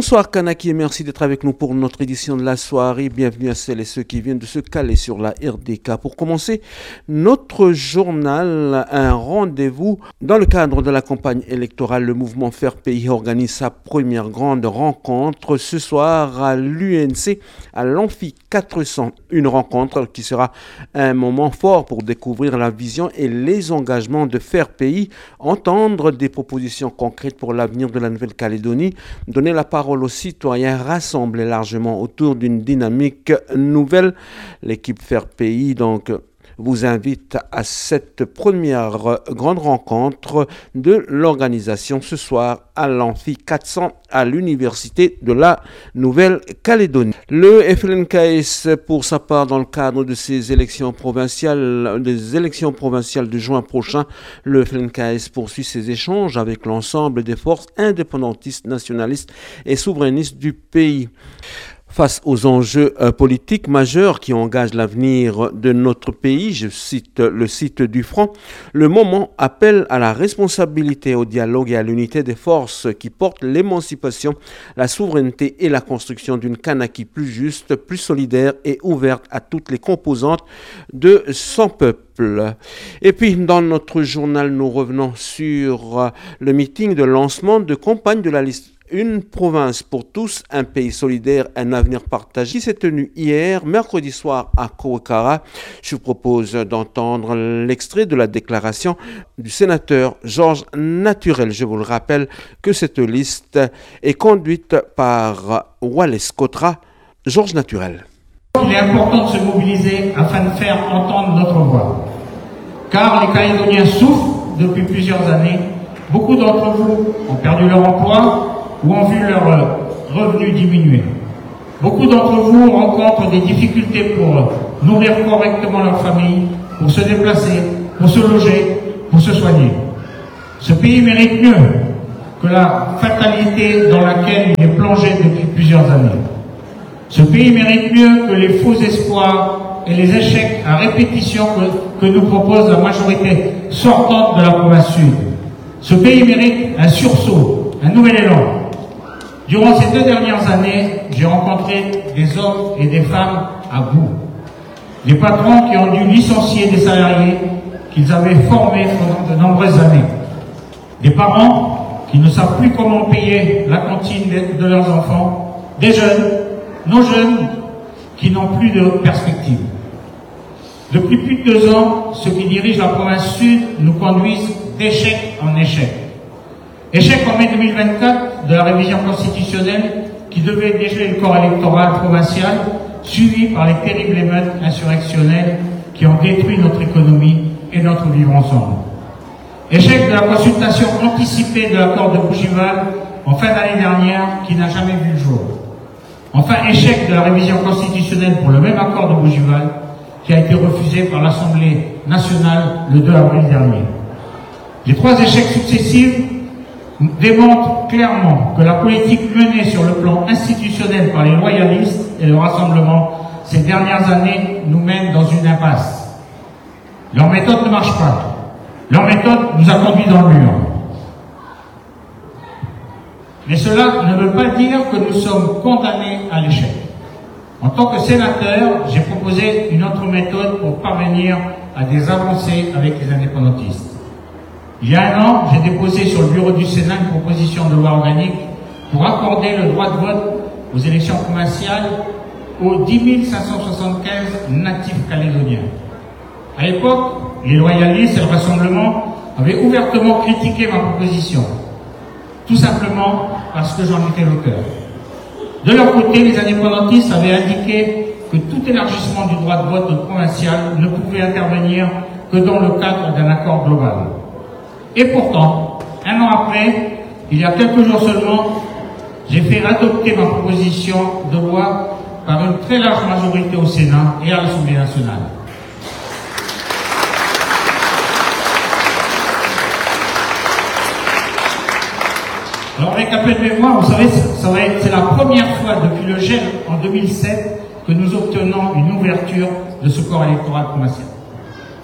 Bonsoir Kanaki et merci d'être avec nous pour notre édition de la soirée. Bienvenue à celles et ceux qui viennent de se caler sur la RDK. Pour commencer notre journal, un rendez-vous dans le cadre de la campagne électorale. Le mouvement Faire Pays organise sa première grande rencontre ce soir à l'UNC, à l'Amphi 400. Une rencontre qui sera un moment fort pour découvrir la vision et les engagements de Faire Pays, entendre des propositions concrètes pour l'avenir de la Nouvelle-Calédonie, donner la parole aux citoyens rassemblés largement autour d'une dynamique nouvelle. L'équipe Faire Pays vous invite à cette première grande rencontre de l'organisation ce soir à l'Amphi 400 à l'Université de la Nouvelle-Calédonie. Le FLNKS, pour sa part, dans le cadre de ces élections provinciales, des élections provinciales de juin prochain, le FLNKS poursuit ses échanges avec l'ensemble des forces indépendantistes, nationalistes et souverainistes du pays. Face aux enjeux politiques majeurs qui engagent l'avenir de notre pays, je cite le site du Front, le moment appelle à la responsabilité, au dialogue et à l'unité des forces qui portent l'émancipation, la souveraineté et la construction d'une Kanaki plus juste, plus solidaire et ouverte à toutes les composantes de son peuple. Et puis, dans notre journal, nous revenons sur le meeting de lancement de campagne de la liste Une province pour tous, un pays solidaire, un avenir partagé, qui s'est tenu hier, mercredi soir à Kouekara. Je vous propose d'entendre l'extrait de la déclaration du sénateur Georges Naturel. Je vous le rappelle que cette liste est conduite par Wallace Kotra. Georges Naturel. Il est important de se mobiliser afin de faire entendre notre voix. Car les Calédoniens souffrent depuis plusieurs années. Beaucoup d'entre vous ont perdu leur emploi ou ont vu leurs revenus diminuer. Beaucoup d'entre vous rencontrent des difficultés pour nourrir correctement leur famille, pour se déplacer, pour se loger, pour se soigner. Ce pays mérite mieux que la fatalité dans laquelle il est plongé depuis plusieurs années. Ce pays mérite mieux que les faux espoirs et les échecs à répétition que nous propose la majorité sortante de la province sud. Ce pays mérite un sursaut, un nouvel élan. Durant ces 2 dernières années, j'ai rencontré des hommes et des femmes à bout. Des patrons qui ont dû licencier des salariés qu'ils avaient formés pendant de nombreuses années. Des parents qui ne savent plus comment payer la cantine de leurs enfants. Des jeunes, nos jeunes, qui n'ont plus de perspective. Depuis plus de 2 ans, ceux qui dirigent la province sud nous conduisent d'échec en échec. Échec en mai 2024 de la révision constitutionnelle qui devait dégeler le corps électoral provincial, suivi par les terribles émeutes insurrectionnelles qui ont détruit notre économie et notre vivre ensemble. Échec de la consultation anticipée de l'accord de Bougival en fin d'année dernière qui n'a jamais vu le jour. Enfin, échec de la révision constitutionnelle pour le même accord de Bougival qui a été refusé par l'Assemblée nationale le 2 avril dernier. Les 3 échecs successifs démontre clairement que la politique menée sur le plan institutionnel par les loyalistes et le Rassemblement ces dernières années nous mène dans une impasse. Leur méthode ne marche pas. Leur méthode nous a conduits dans le mur. Mais cela ne veut pas dire que nous sommes condamnés à l'échec. En tant que sénateur, j'ai proposé une autre méthode pour parvenir à des avancées avec les indépendantistes. Il y a 1 an, j'ai déposé sur le bureau du Sénat une proposition de loi organique pour accorder le droit de vote aux élections provinciales aux 10 575 natifs calédoniens. À l'époque, les loyalistes et le Rassemblement avaient ouvertement critiqué ma proposition, tout simplement parce que j'en étais l'auteur. De leur côté, les indépendantistes avaient indiqué que tout élargissement du droit de vote provincial ne pouvait intervenir que dans le cadre d'un accord global. Et pourtant, 1 an après, il y a quelques jours seulement, j'ai fait adopter ma proposition de loi par une très large majorité au Sénat et à l'Assemblée nationale. Alors avec un peu de mémoire, vous savez, c'est la première fois depuis le gel en 2007 que nous obtenons une ouverture de ce corps électoral provincial.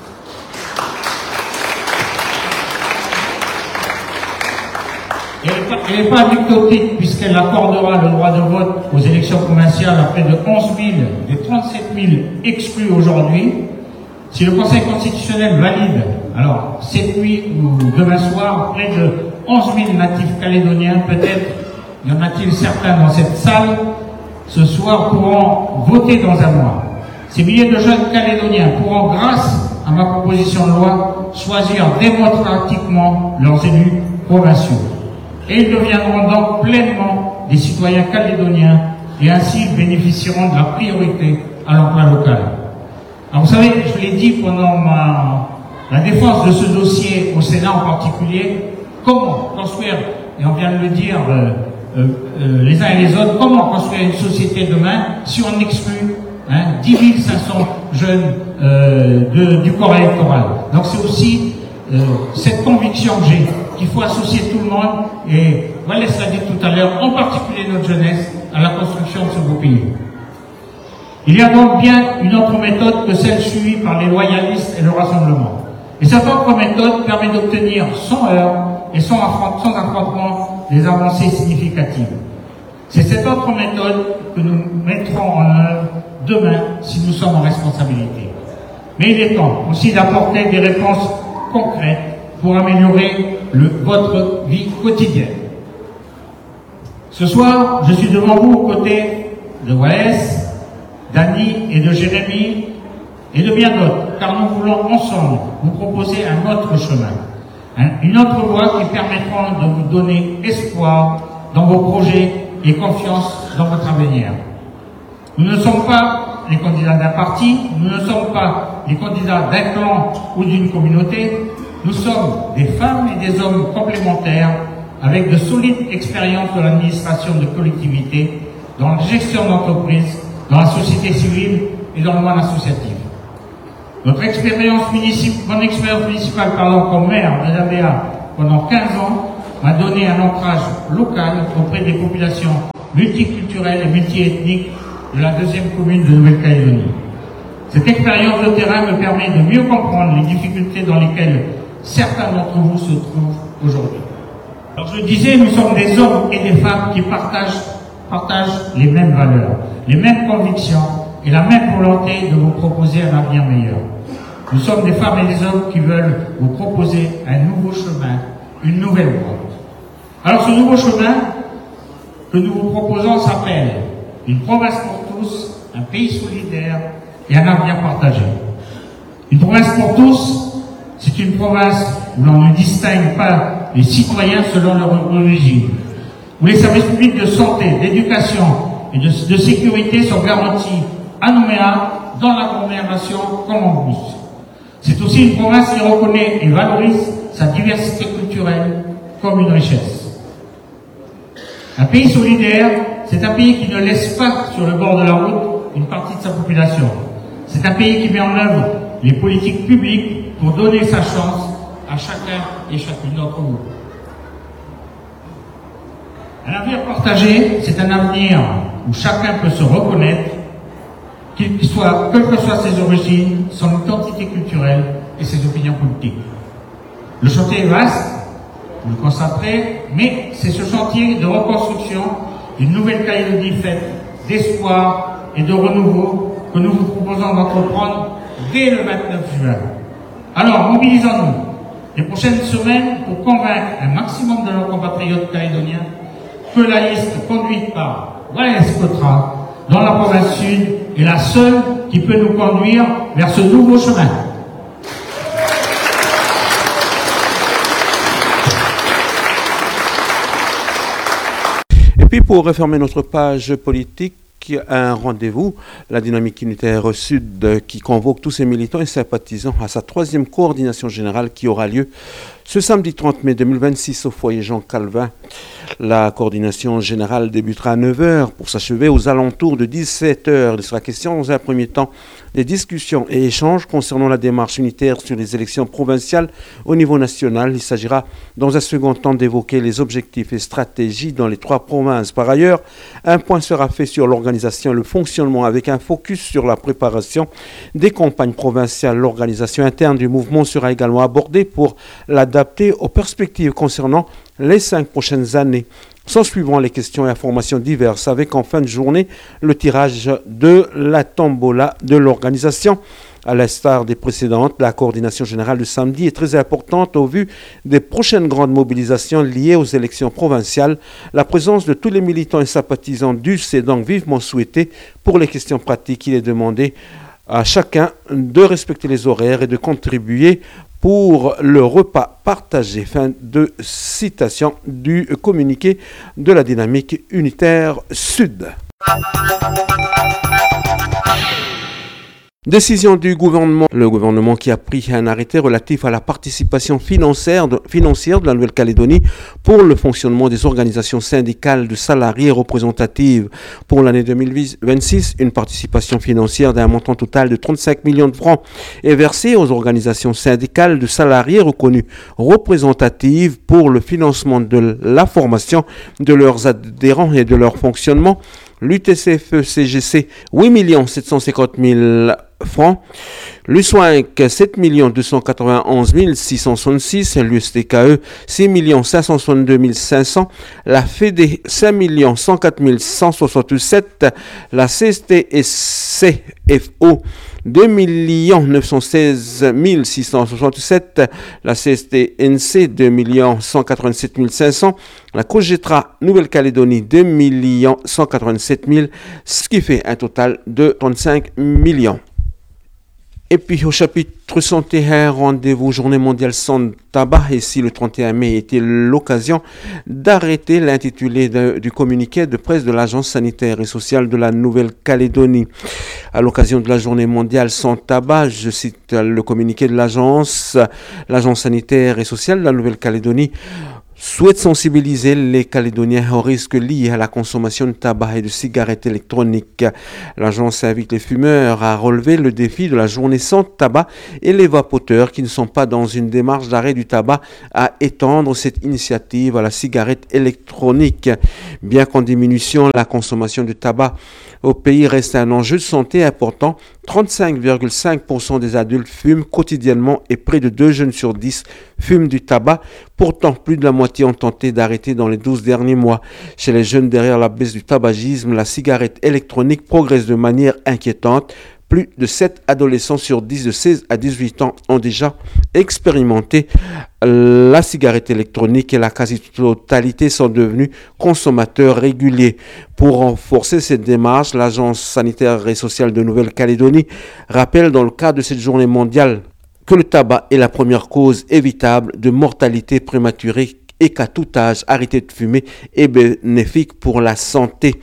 Et n'est pas anecdotique puisqu'elle accordera le droit de vote aux élections provinciales à près de 11 000 des 37 000 exclus aujourd'hui. Si le Conseil constitutionnel valide, alors cette nuit ou demain soir, près de 11 000 natifs calédoniens, peut-être y en a-t-il certains dans cette salle, ce soir pourront voter dans un mois. Ces milliers de jeunes calédoniens pourront, grâce à ma proposition de loi, choisir démocratiquement leurs élus provinciaux. Et ils deviendront donc pleinement des citoyens calédoniens et ainsi ils bénéficieront de la priorité à l'emploi local. Alors vous savez, je l'ai dit pendant la défense de ce dossier au Sénat en particulier, comment construire, et on vient de le dire les uns et les autres, comment construire une société demain si on exclut 10 500 jeunes du corps électoral. Donc c'est aussi cette conviction que j'ai, qu'il faut associer tout le monde, et Wallace l'a dit tout à l'heure, en particulier notre jeunesse, à la construction de ce beau pays. Il y a donc bien une autre méthode que celle suivie par les loyalistes et le rassemblement. Et cette autre méthode permet d'obtenir sans heurts et sans affrontement des avancées significatives. C'est cette autre méthode que nous mettrons en œuvre demain si nous sommes en responsabilité. Mais il est temps aussi d'apporter des réponses concrètes pour améliorer votre vie quotidienne. Ce soir, je suis devant vous aux côtés de Wallace, d'Annie et de Jérémy et de bien d'autres, car nous voulons ensemble vous proposer un autre chemin, une autre voie qui permettra de vous donner espoir dans vos projets et confiance dans votre avenir. Nous ne sommes pas les candidats d'un parti, nous ne sommes pas les candidats d'un clan ou d'une communauté, nous sommes des femmes et des hommes complémentaires avec de solides expériences de l'administration de collectivités, dans la gestion d'entreprises, dans la société civile et dans le monde associatif. Mon expérience municipale comme maire de l'ABA pendant 15 ans m'a donné un ancrage local auprès des populations multiculturelles et multiethniques de la deuxième commune de Nouvelle-Calédonie. Cette expérience de terrain me permet de mieux comprendre les difficultés dans lesquelles certains d'entre vous se trouvent aujourd'hui. Alors je disais, nous sommes des hommes et des femmes qui partagent les mêmes valeurs, les mêmes convictions et la même volonté de vous proposer un avenir meilleur. Nous sommes des femmes et des hommes qui veulent vous proposer un nouveau chemin, une nouvelle voie. Alors ce nouveau chemin que nous vous proposons s'appelle une province pour tous, un pays solidaire et un avenir partagé. Une province pour tous, c'est une province où l'on ne distingue pas les citoyens selon leur origine, où les services publics de santé, d'éducation et de sécurité sont garantis à Nouméa, dans l'agglomération comme en Brousse. C'est aussi une province qui reconnaît et valorise sa diversité culturelle comme une richesse. Un pays solidaire, c'est un pays qui ne laisse pas sur le bord de la route une partie de sa population. C'est un pays qui met en œuvre les politiques publiques pour donner sa chance à chacun et chacune d'entre vous. Un avenir partagé, c'est un avenir où chacun peut se reconnaître, quelles que soient ses origines, son identité culturelle et ses opinions politiques. Le chantier est vaste, vous le constaterez, mais c'est ce chantier de reconstruction d'une Nouvelle-Calédonie faite d'espoir et de renouveau que nous vous proposons d'entreprendre dès le 29 juin. Alors, mobilisons-nous les prochaines semaines pour convaincre un maximum de nos compatriotes calédoniens que la liste conduite par Wallace Cotra dans la province sud est la seule qui peut nous conduire vers ce nouveau chemin. Et puis pour refermer notre page politique, un rendez-vous, la dynamique unitaire sud qui convoque tous ses militants et sympathisants à sa 3e coordination générale qui aura lieu ce samedi 30 mai 2026 au foyer Jean Calvin. La coordination générale débutera à 9h pour s'achever aux alentours de 17h. Il sera question dans un premier temps des discussions et échanges concernant la démarche unitaire sur les élections provinciales au niveau national. Il s'agira dans un second temps d'évoquer les objectifs et stratégies dans les 3 provinces. Par ailleurs, un point sera fait sur l'organisation et le fonctionnement avec un focus sur la préparation des campagnes provinciales. L'organisation interne du mouvement sera également abordée pour la adaptées aux perspectives concernant les 5 prochaines années. S'en suivant les questions et informations diverses avec en fin de journée le tirage de la tombola de l'organisation. À l'instar des précédentes, la coordination générale de samedi est très importante au vu des prochaines grandes mobilisations liées aux élections provinciales. La présence de tous les militants et sympathisants d'US est donc vivement souhaitée. Pour les questions pratiques, il est demandé à chacun de respecter les horaires et de contribuer pour le repas partagé. Fin de citation du communiqué de la dynamique unitaire Sud. Décision du gouvernement. Le gouvernement qui a pris un arrêté relatif à la participation financière de la Nouvelle-Calédonie pour le fonctionnement des organisations syndicales de salariés représentatives. Pour l'année 2026, une participation financière d'un montant total de 35 millions de francs est versée aux organisations syndicales de salariés reconnues représentatives pour le financement de la formation de leurs adhérents et de leur fonctionnement. L'UTCFE-CGC, 8 750 000 francs. L'USWANC, 7 291 666. L'USTKE, 6 562 500. La FEDE, 5 104 167. La CSTSCFO, 2 916 667, la CSTNC 2 187 500, la COGETRA Nouvelle-Calédonie 2 187 000, ce qui fait un total de 35 millions. Et puis au chapitre santé, un rendez-vous Journée mondiale sans tabac. Et si le 31 mai était l'occasion d'arrêter l'intitulé du communiqué de presse de l'Agence sanitaire et sociale de la Nouvelle-Calédonie. À l'occasion de la Journée mondiale sans tabac, je cite le communiqué de l'Agence sanitaire et sociale de la Nouvelle-Calédonie souhaite sensibiliser les Calédoniens aux risques liés à la consommation de tabac et de cigarettes électroniques. L'agence invite les fumeurs à relever le défi de la journée sans tabac et les vapoteurs qui ne sont pas dans une démarche d'arrêt du tabac à étendre cette initiative à la cigarette électronique. Bien qu'en diminution, la consommation de tabac au pays reste un enjeu de santé important. 35,5% des adultes fument quotidiennement et près de 2 jeunes sur 10 fument du tabac. Pourtant, plus de la moitié ont tenté d'arrêter dans les 12 derniers mois. Chez les jeunes, derrière la baisse du tabagisme, la cigarette électronique progresse de manière inquiétante. Plus de 7 adolescents sur 10 de 16 à 18 ans ont déjà expérimenté la cigarette électronique et la quasi-totalité sont devenus consommateurs réguliers. Pour renforcer cette démarche, l'Agence sanitaire et sociale de Nouvelle-Calédonie rappelle dans le cadre de cette journée mondiale que le tabac est la première cause évitable de mortalité prématurée et qu'à tout âge, arrêter de fumer est bénéfique pour la santé.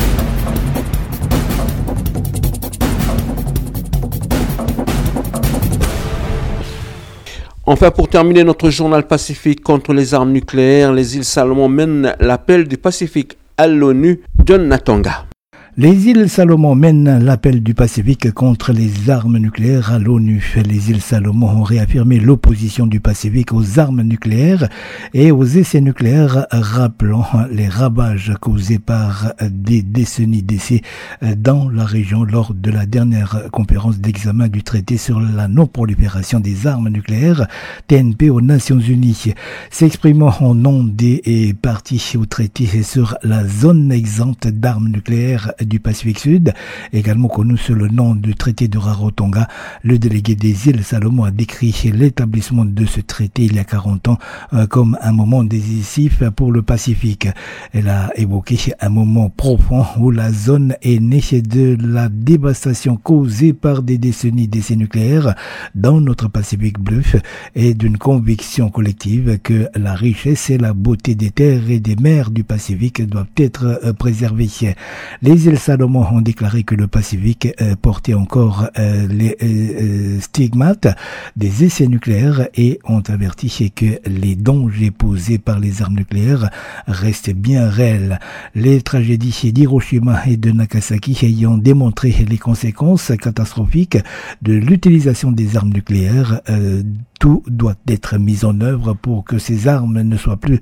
Enfin, pour terminer notre journal Pacifique contre les armes nucléaires, les îles Salomon mènent l'appel du Pacifique à l'ONU. John Natonga. Les îles Salomon mènent l'appel du Pacifique contre les armes nucléaires à l'ONU. Les îles Salomon ont réaffirmé l'opposition du Pacifique aux armes nucléaires et aux essais nucléaires, rappelant les ravages causés par des décennies d'essais dans la région lors de la dernière conférence d'examen du traité sur la non-prolifération des armes nucléaires, TNP aux Nations Unies. S'exprimant au nom des parties au traité sur la zone exempte d'armes nucléaires du Pacifique Sud, également connu sous le nom du traité de Rarotonga, le délégué des îles Salomon a décrit l'établissement de ce traité il y a 40 ans comme un moment décisif pour le Pacifique. Elle a évoqué un moment profond où la zone est née de la dévastation causée par des décennies d'essais nucléaires dans notre Pacifique bleu et d'une conviction collective que la richesse et la beauté des terres et des mers du Pacifique doivent être préservées. Les îles Salomon ont déclaré que le Pacifique portait encore les stigmates des essais nucléaires et ont averti que les dangers posés par les armes nucléaires restent bien réels. Les tragédies d'Hiroshima et de Nagasaki ayant démontré les conséquences catastrophiques de l'utilisation des armes nucléaires tout doit être mis en œuvre pour que ces armes ne soient plus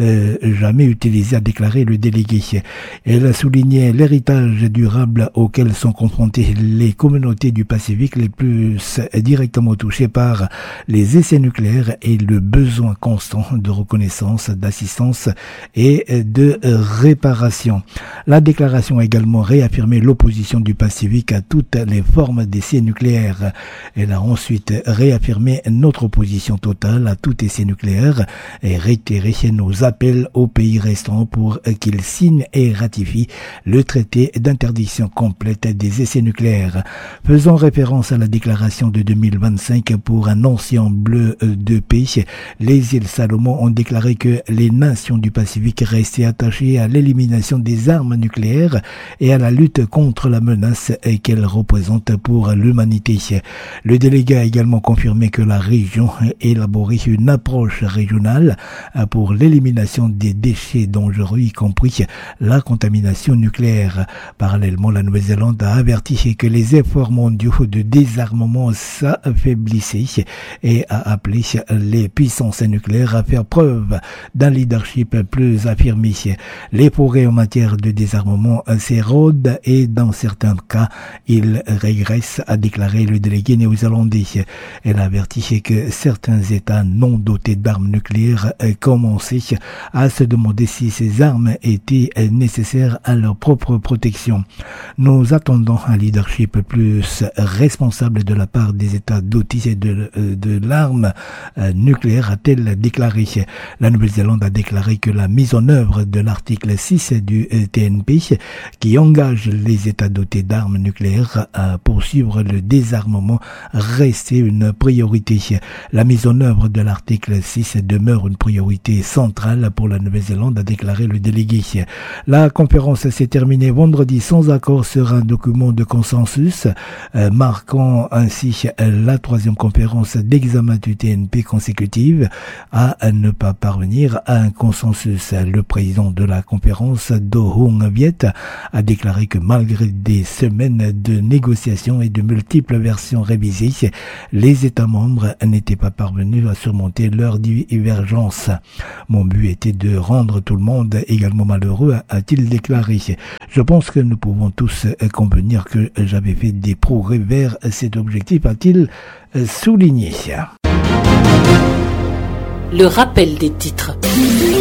jamais utilisées, a déclaré le délégué. Elle a souligné l'héritage durable auquel sont confrontées les communautés du Pacifique les plus directement touchées par les essais nucléaires et le besoin constant de reconnaissance, d'assistance et de réparation. La déclaration a également réaffirmé l'opposition du Pacifique à toutes les formes d'essais nucléaires. Elle a ensuite réaffirmé notre opposition totale à tout essai nucléaire et réitéré nos appels aux pays restants pour qu'ils signent et ratifient le traité d'interdiction complète des essais nucléaires. Faisant référence à la déclaration de 2025 pour un ensemble de paix, les îles Salomon ont déclaré que les nations du Pacifique restaient attachées à l'élimination des armes nucléaires et à la lutte contre la menace qu'elles représentent pour l'humanité. Le délégué a également confirmé que la région élaborait une approche régionale pour l'élimination des déchets dangereux, y compris la contamination nucléaire. Parallèlement, la Nouvelle-Zélande a averti que les efforts mondiaux de désarmement s'affaiblissaient et a appelé les puissances nucléaires à faire preuve d'un leadership plus affirmé. Les progrès en matière de désarmement s'érodent et dans certains cas, ils régressent, a déclaré le délégué néo-zélandais. Elle a averti que certains États non dotés d'armes nucléaires commençaient à se demander si ces armes étaient nécessaires à leur propre protection. Nous attendons un leadership plus responsable de la part des États dotés de l'arme nucléaire, a-t-elle déclaré. La Nouvelle-Zélande a déclaré que la mise en œuvre de l'article 6 du TNP, qui engage les États dotés d'armes nucléaires à poursuivre le désarmement, restait une priorité. La mise en œuvre de l'article 6 demeure une priorité centrale pour la Nouvelle-Zélande, a déclaré le délégué. La conférence s'est terminée vendredi sans accord sur un document de consensus, marquant ainsi la troisième conférence d'examen du TNP consécutive à ne pas parvenir à un consensus. Le président de la conférence, Do Hung Viet, a déclaré que malgré des semaines de négociations et de multiples versions révisées, les États membres n'étaient pas parvenus à surmonter leurs divergences. Mon but était de rendre tout le monde également malheureux, a-t-il déclaré. Je pense que nous pouvons tous convenir que j'avais fait des progrès vers cet objectif, a-t-il souligné. Le rappel des titres.